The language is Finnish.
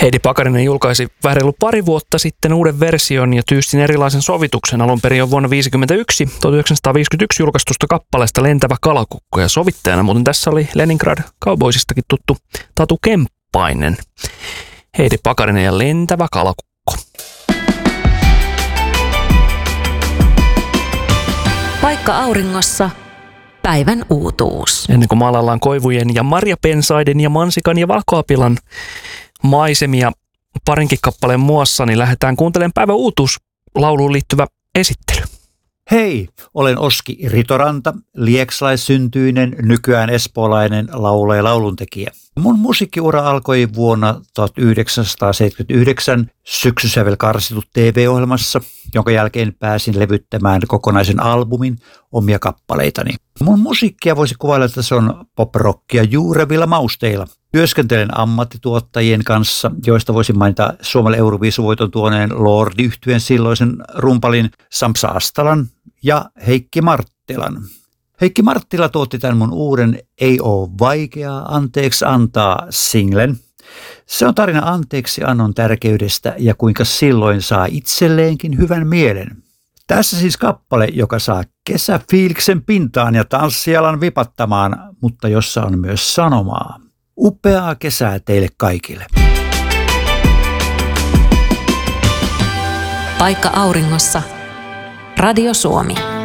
Heidi Pakarinen julkaisi vähän reilu pari vuotta sitten uuden version ja tyystin erilaisen sovituksen alun perin jo vuonna 1951 julkaistusta kappaleesta Lentävä kalakukko. Ja sovittajana muuten tässä oli Leningrad Cowboysistakin tuttu Tatu Kemppainen. Heidi Pakarinen ja Lentävä kalakukko. Paikka auringossa. Päivän uutuus. Ennen kuin maalaillaan koivujen ja marjapensaiden ja mansikan ja valkoapilan maisemia parinkin kappaleen muassa, niin lähdetään kuuntelemaan päivän uutuuslauluun liittyvä esittely. Hei, olen Oski Ritoranta, lieksalaissyntyinen, nykyään espoolainen laulaja ja lauluntekijä. Mun musiikkiura alkoi vuonna 1979 Syksysävel karsitut TV-ohjelmassa, jonka jälkeen pääsin levyttämään kokonaisen albumin omia kappaleitani. Mun musiikkia voisi kuvailla, että se on pop-rockia juurevilla mausteilla. Työskentelen ammattituottajien kanssa, joista voisin mainita Suomelle Euroviisuvoiton tuoneen Lordi-yhtyeen silloisen rumpalin Sampsa Astalan ja Heikki Marttilan. Heikki Marttila tuotti tämän mun uuden Ei oo vaikeaa anteeksi antaa -singlen. Se on tarina anteeksi annon tärkeydestä ja kuinka silloin saa itselleenkin hyvän mielen. Tässä siis kappale, joka saa kesäfiiliksen pintaan ja tanssialan vipattamaan, mutta jossa on myös sanomaa. Upeaa kesää teille kaikille. Paikka auringossa. Radio Suomi.